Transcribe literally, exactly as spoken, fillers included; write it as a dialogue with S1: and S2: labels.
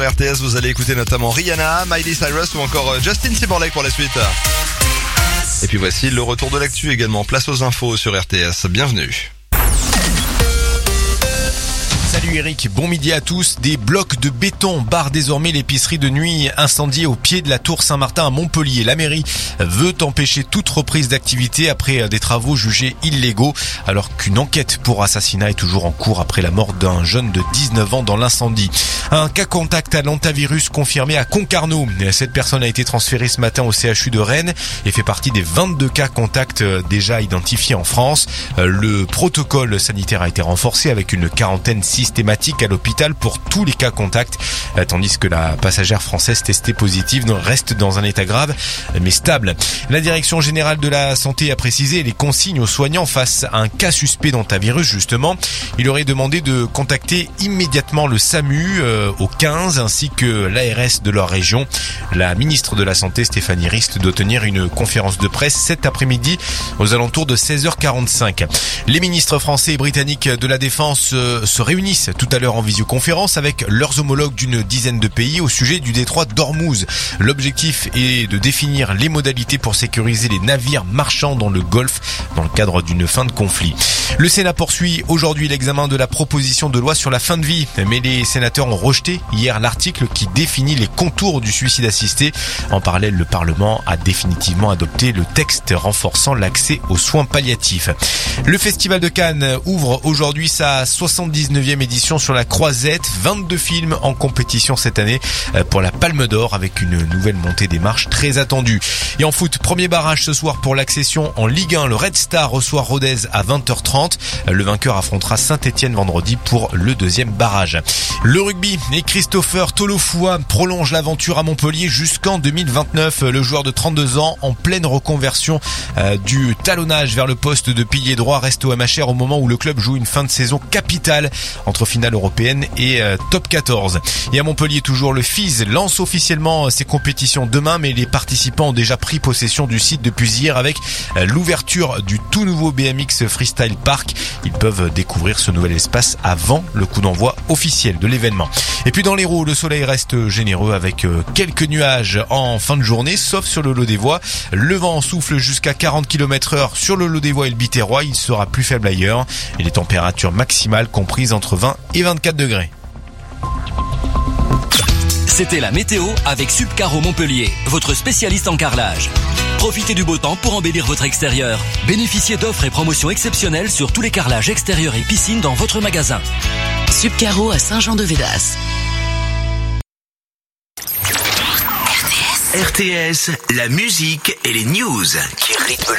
S1: R T S, vous allez écouter notamment Rihanna, Miley Cyrus ou encore Justin Timberlake pour la suite. Et puis voici le retour de l'actu également. Place aux infos sur R T S. Bienvenue.
S2: Salut Eric, bon midi à tous. Des blocs de béton barrent désormais l'épicerie de nuit incendiée au pied de la tour Saint-Martin à Montpellier. La mairie veut empêcher toute reprise d'activité après des travaux jugés illégaux, alors qu'une enquête pour assassinat est toujours en cours après la mort d'un jeune de dix-neuf ans dans l'incendie. Un cas contact à l'hantavirus confirmé à Concarneau. Cette personne a été transférée ce matin au C H U de Rennes et fait partie des vingt-deux cas contacts déjà identifiés en France. Le protocole sanitaire a été renforcé avec une quarantaine systématique à l'hôpital pour tous les cas contacts, tandis que la passagère française testée positive reste dans un état grave mais stable. La direction générale de la santé a précisé les consignes aux soignants face à un cas suspect d'hantavirus justement. Il aurait demandé de contacter immédiatement le SAMU euh, au quinze ainsi que l'A R S de leur région. La ministre de la Santé Stéphanie Rist doit tenir une conférence de presse cet après-midi aux alentours de seize heures quarante-cinq. Les ministres français et britanniques de la Défense euh, se réunissent tout à l'heure en visioconférence avec leurs homologues d'une dizaine de pays au sujet du détroit d'Ormuz. L'objectif est de définir les modalités pour sécuriser les navires marchands dans le Golfe dans le cadre d'une fin de conflit. Le Sénat poursuit aujourd'hui l'examen de la proposition de loi sur la fin de vie, mais les sénateurs ont rejeté hier l'article qui définit les contours du suicide assisté. En parallèle, le Parlement a définitivement adopté le texte renforçant l'accès aux soins palliatifs. Le Festival de Cannes ouvre aujourd'hui sa soixante-dix-neuvième édition sur la Croisette. vingt-deux films en compétition cette année pour la Palme d'Or avec une nouvelle montée des marches très attendue. Et en foot, premier barrage ce soir pour l'accession en Ligue un. Le Red Star reçoit Rodez à vingt heures trente. Le vainqueur affrontera Saint-Etienne vendredi pour le deuxième barrage. Le rugby et Christopher Tolofua prolonge l'aventure à Montpellier jusqu'en deux mille vingt-neuf. Le joueur de trente-deux ans en pleine reconversion euh, du talonnage vers le poste de pilier droit reste au M H R au moment où le club joue une fin de saison capitale entre finale européenne et euh, top quatorze. Et à Montpellier toujours, le F I S lance officiellement ses compétitions demain, mais les participants ont déjà pris possession du site depuis hier avec euh, l'ouverture du tout nouveau B M X Freestyle Park. Ils peuvent découvrir ce nouvel espace avant le coup d'envoi officiel de l'événement. Et puis dans l'Hérault, le soleil reste généreux avec quelques nuages en fin de journée, sauf sur le Lot-des-Voies. Le vent souffle jusqu'à quarante kilomètres heure sur le Lot-des-Voies et le Biterrois. Il sera plus faible ailleurs et les températures maximales comprises entre vingt et vingt-quatre degrés.
S3: C'était la météo avec Subcaro Montpellier, votre spécialiste en carrelage. Profitez du beau temps pour embellir votre extérieur. Bénéficiez d'offres et promotions exceptionnelles sur tous les carrelages extérieurs et piscines dans votre magasin.
S4: Subcaro à Saint-Jean-de-Védas.
S5: R T S, la musique et les news qui rythment le